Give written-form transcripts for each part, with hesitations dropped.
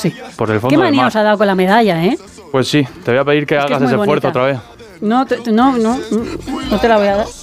sí. Por el fondo Qué del manía mar. os ha dado con la medalla, ¿eh? Pues sí, te voy a pedir que Es que hagas es muy ese esfuerzo bonita. otra vez. No te la voy a dar.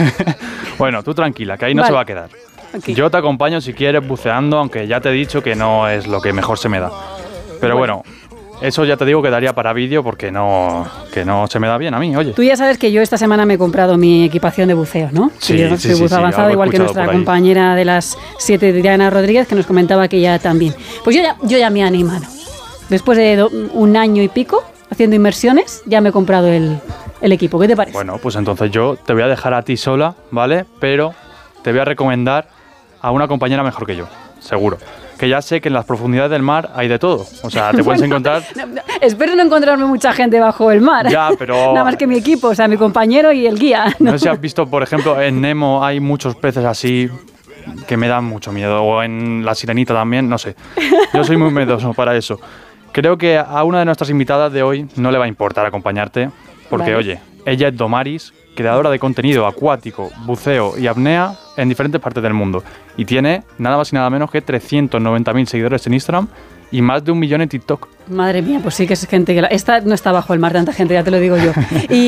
Bueno, tú tranquila, que ahí no Vale. se va a quedar. Aquí. Yo te acompaño si quieres buceando, aunque ya te he dicho que no es lo que mejor se me da. Pero bueno, eso ya te digo que daría para vídeo porque que no se me da bien a mí, oye. Tú ya sabes que yo esta semana me he comprado mi equipación de buceo, ¿no? Sí, Yo sí, soy sí, buzo sí, avanzado, algo he igual que escuchado nuestra por ahí. compañera de las 7, Diana Rodríguez, que nos comentaba que ella también. Pues yo ya me he animado. Después de un año y pico haciendo inmersiones, ya me he comprado el equipo. ¿Qué te parece? Bueno, pues entonces yo te voy a dejar a ti sola, ¿vale? Pero te voy a recomendar a una compañera mejor que yo, seguro. Que ya sé que en las profundidades del mar hay de todo. O sea, te puedes encontrar... Espero no encontrarme mucha gente bajo el mar. Ya, pero... Nada más que mi equipo, o sea, mi compañero y el guía. No sé si has visto, por ejemplo, en Nemo hay muchos peces así que me dan mucho miedo. O en La Sirenita también, no sé. Yo soy muy miedoso para eso. Creo que a una de nuestras invitadas de hoy no le va a importar acompañarte. Porque, Vale. oye, ella es Domaris, creadora de contenido acuático, buceo y apnea en diferentes partes del mundo. Y tiene nada más y nada menos que 390.000 seguidores en Instagram y más de 1 millón en TikTok. Madre mía, pues sí que es gente que... Esta no está bajo el mar, tanta gente, ya te lo digo yo.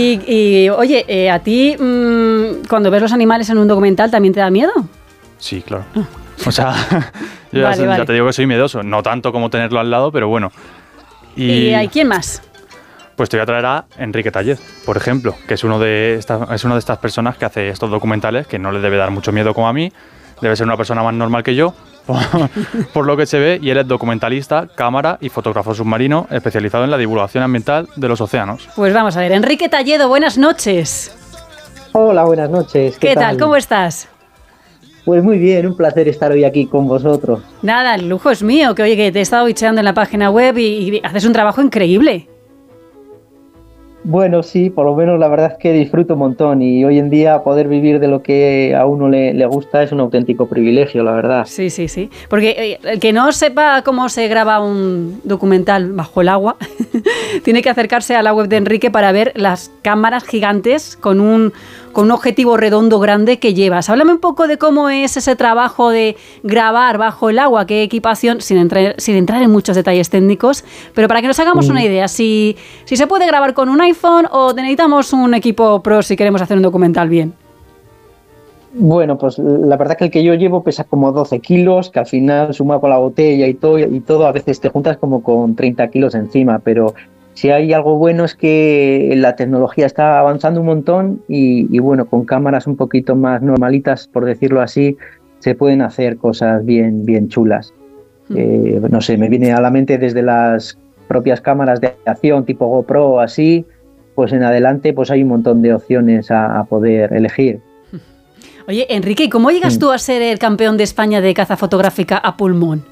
Y oye, ¿a ti cuando ves los animales en un documental también te da miedo? Sí, claro. O sea, yo Vale, ya vale. te digo que soy miedoso. No tanto como tenerlo al lado, pero bueno. ¿Y hay quién más? Pues te voy a traer a Enrique Tallez, por ejemplo, que es una de estas personas que hace estos documentales, que no le debe dar mucho miedo como a mí, debe ser una persona más normal que yo, por lo que se ve, y él es documentalista, cámara y fotógrafo submarino, especializado en la divulgación ambiental de los océanos. Pues vamos a ver, Enrique Talledo, buenas noches. Hola, buenas noches. ¿Qué tal? ¿Cómo estás? Pues muy bien, un placer estar hoy aquí con vosotros. Nada, el lujo es mío, que oye, que te he estado bicheando en la página web y haces un trabajo increíble. Bueno, sí, por lo menos la verdad es que disfruto un montón y hoy en día poder vivir de lo que a uno le gusta es un auténtico privilegio, la verdad. Sí, sí, sí. Porque el que no sepa cómo se graba un documental bajo el agua, tiene que acercarse a la web de Enrique para ver las cámaras gigantes con un objetivo redondo grande que llevas. Háblame un poco de cómo es ese trabajo de grabar bajo el agua, qué equipación, sin entrar en muchos detalles técnicos, pero para que nos hagamos una idea, si se puede grabar con un iPhone o necesitamos un equipo pro si queremos hacer un documental bien. Bueno, pues la verdad que el que yo llevo pesa como 12 kilos, que al final sumado con la botella y todo, a veces te juntas como con 30 kilos encima, pero si hay algo bueno es que la tecnología está avanzando un montón y bueno, con cámaras un poquito más normalitas, por decirlo así, se pueden hacer cosas bien chulas. No sé, me viene a la mente desde las propias cámaras de acción tipo GoPro, así, pues en adelante pues hay un montón de opciones a poder elegir. Oye, Enrique, ¿y cómo llegas tú a ser el campeón de España de caza fotográfica a pulmón?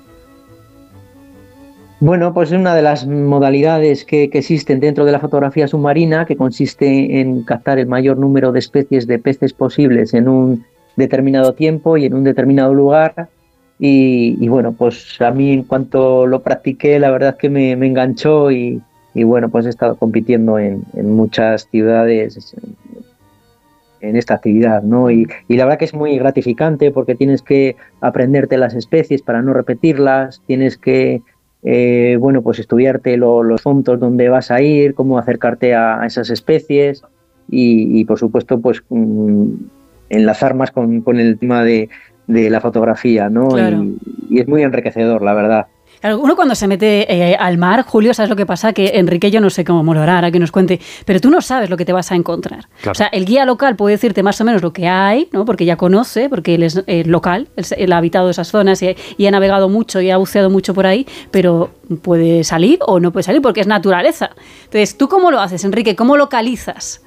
Bueno, pues es una de las modalidades que existen dentro de la fotografía submarina, que consiste en captar el mayor número de especies de peces posibles en un determinado tiempo y en un determinado lugar. Y bueno, pues a mí en cuanto lo practiqué, la verdad que me enganchó y bueno, pues he estado compitiendo en muchas ciudades en esta actividad, ¿no? Y la verdad que es muy gratificante porque tienes que aprenderte las especies para no repetirlas, tienes que bueno, pues estudiarte los puntos donde vas a ir, cómo acercarte a esas especies y por supuesto, pues enlazar más con el tema de la fotografía, ¿no? Claro. Y es muy enriquecedor, la verdad. Uno cuando se mete al mar, Julio, ¿sabes lo que pasa? Que Enrique, yo no sé cómo lo hará, ahora que nos cuente, pero tú no sabes lo que te vas a encontrar. Claro. O sea, el guía local puede decirte más o menos lo que hay, ¿no? Porque ya conoce, porque él es local, él ha habitado esas zonas y ha navegado mucho y ha buceado mucho por ahí, pero puede salir o no puede salir porque es naturaleza. Entonces, ¿tú cómo lo haces, Enrique? ¿Cómo localizas?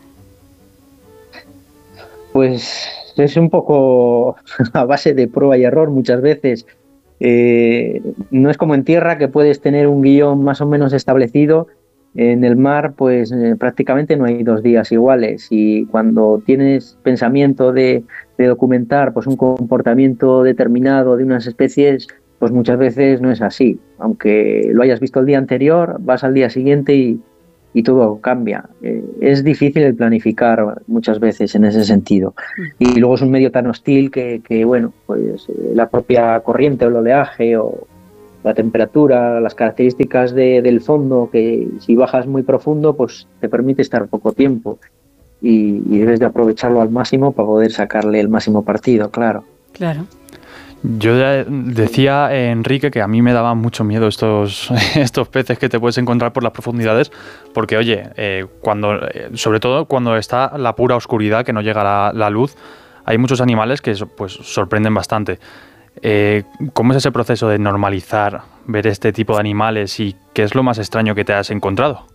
Pues es un poco a base de prueba y error muchas veces. No es como en tierra que puedes tener un guión más o menos establecido. En el mar pues prácticamente no hay 2 días iguales y cuando tienes pensamiento de documentar pues un comportamiento determinado de unas especies, pues muchas veces no es así. Aunque lo hayas visto el día anterior, vas al día siguiente y todo cambia. Es difícil el planificar muchas veces en ese sentido. Y luego es un medio tan hostil que bueno, pues la propia corriente o el oleaje o la temperatura, las características del fondo, que si bajas muy profundo, pues te permite estar poco tiempo y debes de aprovecharlo al máximo para poder sacarle el máximo partido, claro. Claro. Yo decía, Enrique, que a mí me daban mucho miedo estos peces que te puedes encontrar por las profundidades, porque, oye, sobre todo cuando está la pura oscuridad, que no llega la luz, hay muchos animales que pues sorprenden bastante. ¿Cómo es ese proceso de normalizar, ver este tipo de animales y qué es lo más extraño que te has encontrado?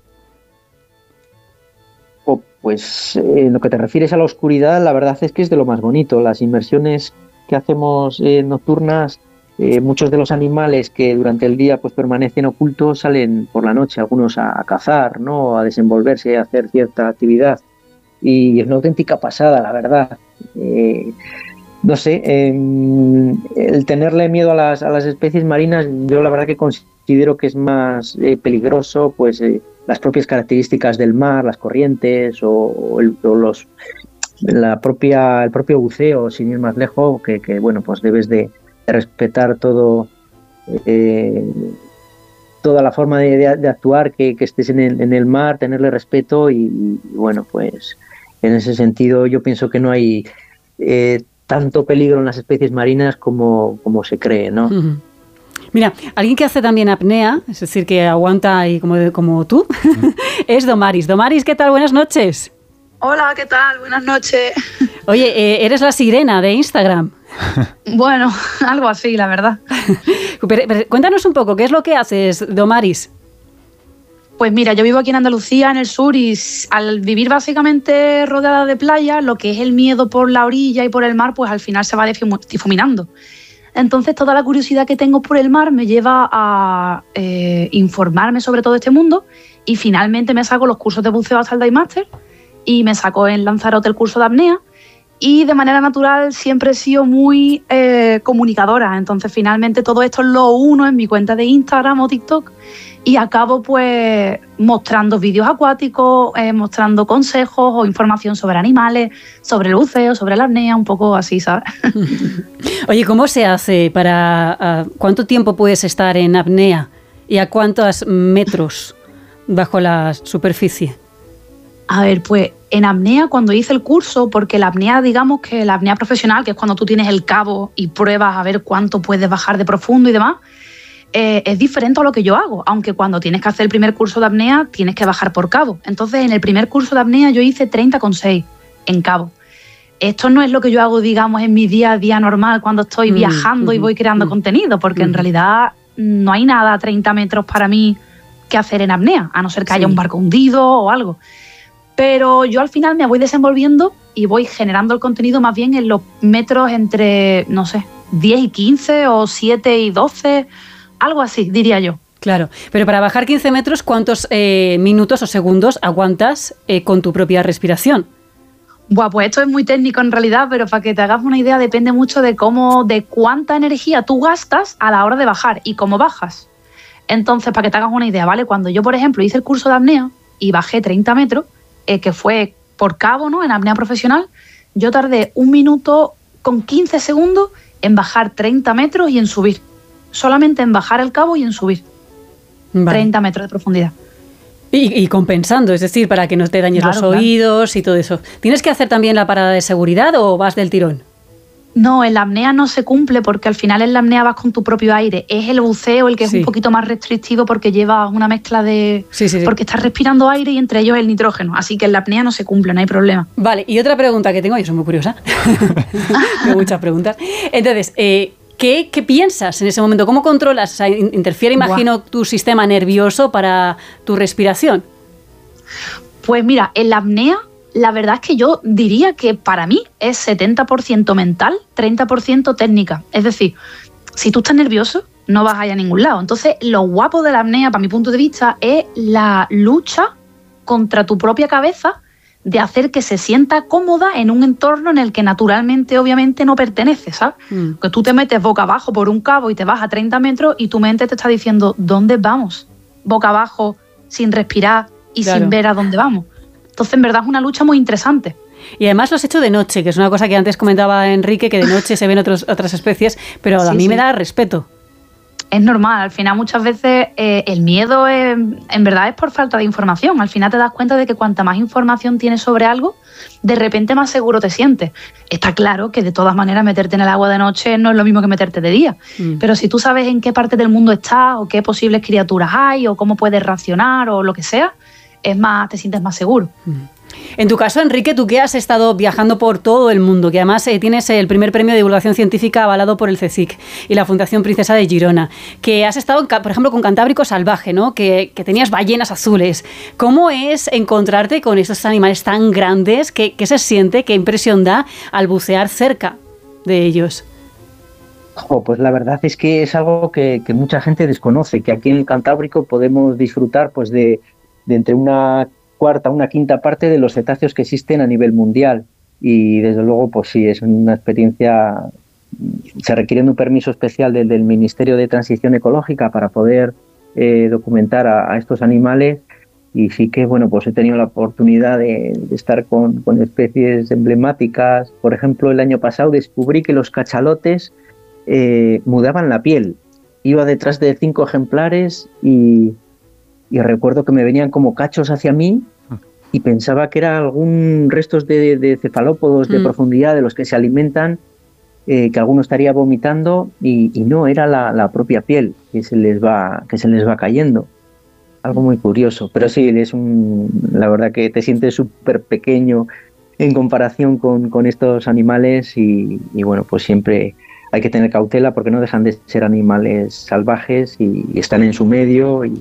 Pues en lo que te refieres a la oscuridad, la verdad es que es de lo más bonito. Las inmersiones que hacemos nocturnas, muchos de los animales que durante el día pues permanecen ocultos salen por la noche, algunos a cazar, ¿no? A desenvolverse, a hacer cierta actividad. Y es una auténtica pasada, la verdad. No sé, el tenerle miedo a las especies marinas, yo la verdad que considero que es más peligroso, pues las propias características del mar, las corrientes el propio buceo, sin ir más lejos, que bueno, pues debes de respetar toda la forma de actuar, que estés en el mar, tenerle respeto y bueno, pues en ese sentido yo pienso que no hay tanto peligro en las especies marinas como se cree, ¿no? Uh-huh. Mira, alguien que hace también apnea, es decir, que aguanta ahí como tú, es Domaris. Domaris, ¿qué tal? Buenas noches. Hola, ¿qué tal? Buenas noches. Oye, eres la sirena de Instagram. Bueno, algo así, la verdad. Pero cuéntanos un poco, ¿qué es lo que haces, Domaris? Pues mira, yo vivo aquí en Andalucía, en el sur, y al vivir básicamente rodeada de playa, lo que es el miedo por la orilla y por el mar, pues al final se va difuminando. Entonces toda la curiosidad que tengo por el mar me lleva a informarme sobre todo este mundo y finalmente me saco los cursos de buceo hasta el Dive Master y me saco en Lanzarote el curso de apnea y de manera natural siempre he sido muy comunicadora. Entonces finalmente todo esto lo uno en mi cuenta de Instagram o TikTok y acabo pues mostrando vídeos acuáticos, mostrando consejos o información sobre animales, sobre el buceo, sobre la apnea, un poco así, ¿sabes? Oye, ¿cómo se hace cuánto tiempo puedes estar en apnea y a cuántos metros bajo la superficie? A ver, pues en apnea cuando hice el curso, porque la apnea, digamos que la apnea profesional, que es cuando tú tienes el cabo y pruebas a ver cuánto puedes bajar de profundo y demás, es diferente a lo que yo hago, aunque cuando tienes que hacer el primer curso de apnea tienes que bajar por cabo. Entonces en el primer curso de apnea yo hice 30,6 en cabo. Esto no es lo que yo hago, digamos, en mi día a día normal cuando estoy viajando y voy creando contenido, porque en realidad no hay nada a 30 metros para mí que hacer en apnea, a no ser que haya un barco hundido o algo. Pero yo al final me voy desenvolviendo y voy generando el contenido más bien en los metros entre, no sé, 10 y 15 o 7 y 12, algo así, diría yo. Claro, pero para bajar 15 metros, ¿cuántos minutos o segundos aguantas con tu propia respiración? Buah, pues esto es muy técnico en realidad, pero para que te hagas una idea depende mucho de cuánta energía tú gastas a la hora de bajar y cómo bajas. Entonces, para que te hagas una idea, ¿vale? Cuando yo, por ejemplo, hice el curso de apnea y bajé 30 metros, que fue por cabo, ¿no? En apnea profesional, yo tardé 1 minuto con 15 segundos en bajar 30 metros y en subir. Solamente en bajar el cabo y en subir. Vale. 30 metros de profundidad. Y compensando, es decir, para que no te dañes los oídos y todo eso. ¿Tienes que hacer también la parada de seguridad o vas del tirón? No, en la apnea no se cumple porque al final en la apnea vas con tu propio aire. Es el buceo el que es un poquito más restrictivo porque lleva una mezcla de... Porque estás respirando aire y entre ellos el nitrógeno. Así que en la apnea no se cumple, no hay problema. Vale, y otra pregunta que tengo, yo soy muy curiosa. Tengo muchas preguntas. Entonces, ¿qué piensas en ese momento? ¿Cómo controlas? O sea, ¿interfiere, imagino, tu sistema nervioso para tu respiración? Pues mira, en la apnea, la verdad es que yo diría que para mí es 70% mental, 30% técnica. Es decir, si tú estás nervioso, no vas a ir a ningún lado. Entonces, lo guapo de la apnea, para mi punto de vista, es la lucha contra tu propia cabeza de hacer que se sienta cómoda en un entorno en el que naturalmente, obviamente, no pertenece, ¿sabes? Que tú te metes boca abajo por un cabo y te vas a 30 metros y tu mente te está diciendo, ¿dónde vamos? Boca abajo, sin respirar y sin ver a dónde vamos. Entonces, en verdad, es una lucha muy interesante. Y además lo has hecho de noche, que es una cosa que antes comentaba Enrique, que de noche se ven otras especies, pero a mí me da respeto. Es normal, al final muchas veces el miedo en verdad es por falta de información. Al final te das cuenta de que cuanta más información tienes sobre algo, de repente más seguro te sientes. Está claro que de todas maneras meterte en el agua de noche no es lo mismo que meterte de día. Pero si tú sabes en qué parte del mundo estás o qué posibles criaturas hay o cómo puedes reaccionar o lo que sea, te sientes más seguro. En tu caso, Enrique, tú que has estado viajando por todo el mundo, que además tienes el primer premio de divulgación científica avalado por el CSIC y la Fundación Princesa de Girona, que has estado, por ejemplo, con Cantábrico Salvaje, ¿no? Que tenías ballenas azules. ¿Cómo es encontrarte con estos animales tan grandes? ¿Qué se siente? ¿Qué impresión da al bucear cerca de ellos? Pues la verdad es que es algo que mucha gente desconoce, que aquí en el Cantábrico podemos disfrutar pues de entre una cuarta, una quinta parte de los cetáceos que existen a nivel mundial. Y desde luego, pues sí, es una experiencia. Se requiere un permiso especial del Ministerio de Transición Ecológica para poder documentar a estos animales. Y sí que, bueno, pues he tenido la oportunidad de estar con especies emblemáticas. Por ejemplo, el año pasado descubrí que los cachalotes mudaban la piel. Iba detrás de 5 ejemplares y recuerdo que me venían como cachos hacia mí y pensaba que era algún restos de cefalópodos de profundidad de los que se alimentan, que alguno estaría vomitando y no, era la propia piel que se les va cayendo. Algo muy curioso, pero sí, la verdad que te sientes súper pequeño en comparación con estos animales y bueno, pues siempre hay que tener cautela porque no dejan de ser animales salvajes y están en su medio y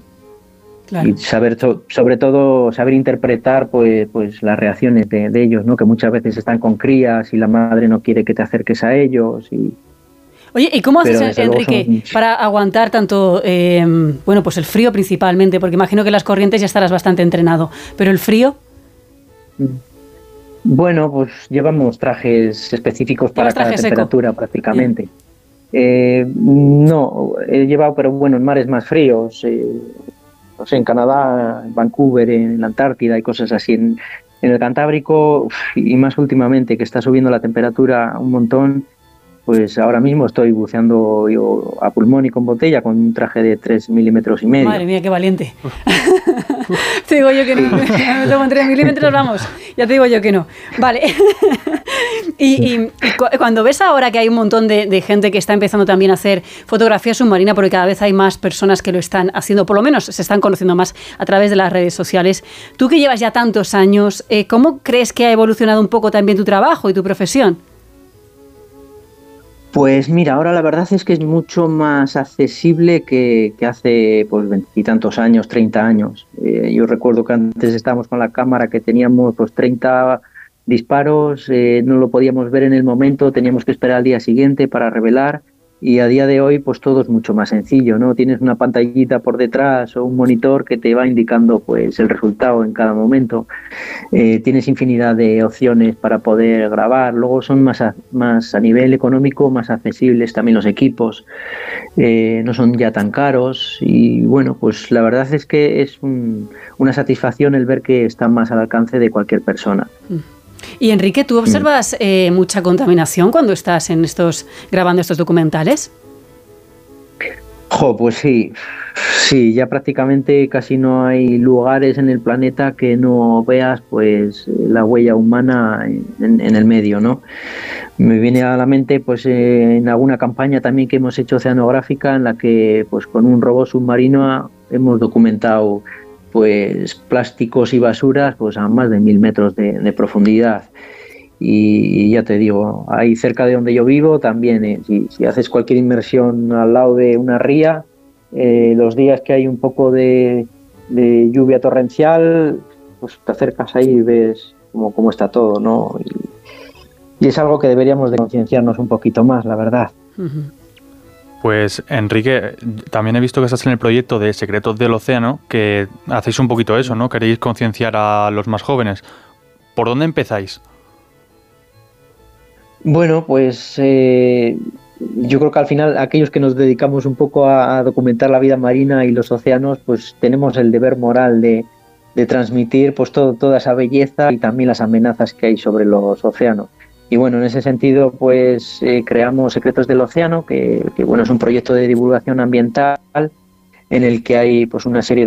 saber, sobre todo, saber interpretar pues las reacciones de ellos, ¿no? Que muchas veces están con crías y la madre no quiere que te acerques a ellos. Oye, ¿y cómo haces, Enrique, para aguantar tanto, pues el frío principalmente? Porque imagino que las corrientes ya estarás bastante entrenado, pero ¿el frío? Bueno, pues llevamos trajes específicos para cada temperatura prácticamente. No, he llevado, pero bueno, en mares más fríos. No sé, en Canadá, en Vancouver, en la Antártida y cosas así. En el Cantábrico, y más últimamente que está subiendo la temperatura un montón, pues ahora mismo estoy buceando yo a pulmón y con botella con un traje de 3,5 milímetros. Madre mía, qué valiente. Te digo yo que no. Me tomo en 3 milímetros, vamos. Ya te digo yo que no. Vale. Y cuando ves ahora que hay un montón de gente que está empezando también a hacer fotografía submarina, porque cada vez hay más personas que lo están haciendo, por lo menos se están conociendo más a través de las redes sociales. Tú que llevas ya tantos años, ¿cómo crees que ha evolucionado un poco también tu trabajo y tu profesión? Pues mira, ahora la verdad es que es mucho más accesible que hace pues 20 y tantos años, 30 años. Yo recuerdo que antes estábamos con la cámara que teníamos pues 30 disparos, no lo podíamos ver en el momento, teníamos que esperar al día siguiente para revelar. Y a día de hoy pues todo es mucho más sencillo, ¿no? Tienes una pantallita por detrás o un monitor que te va indicando pues el resultado en cada momento. Tienes infinidad de opciones para poder grabar. Luego son más a nivel económico más accesibles también los equipos. No son ya tan caros y bueno, pues la verdad es que es una satisfacción el ver que están más al alcance de cualquier persona. Y Enrique, ¿tú observas mucha contaminación cuando estás grabando estos documentales? Pues sí, ya prácticamente casi no hay lugares en el planeta que no veas pues la huella humana en el medio, ¿no? Me viene a la mente pues en alguna campaña también que hemos hecho oceanográfica en la que pues con un robot submarino hemos documentado pues plásticos y basuras pues a más de 1.000 metros de profundidad. Y ya te digo, ahí cerca de donde yo vivo también, si haces cualquier inmersión al lado de una ría, los días que hay un poco de lluvia torrencial, pues te acercas ahí y ves cómo está todo, ¿no? Y es algo que deberíamos de concienciarnos un poquito más, la verdad. Uh-huh. Pues Enrique, también he visto que estás en el proyecto de Secretos del Océano, que hacéis un poquito eso, ¿no? Queréis concienciar a los más jóvenes. ¿Por dónde empezáis? Bueno, pues yo creo que al final aquellos que nos dedicamos un poco a documentar la vida marina y los océanos, pues tenemos el deber moral de transmitir pues toda esa belleza y también las amenazas que hay sobre los océanos. bueno, en ese sentido, pues creamos Secretos del Océano, que bueno, es un proyecto de divulgación ambiental en el que hay pues una serie